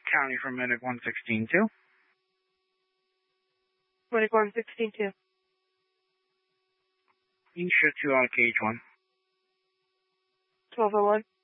County for Medic 116-2. Medic 116-2. Insure 2 out of KH1. 1201.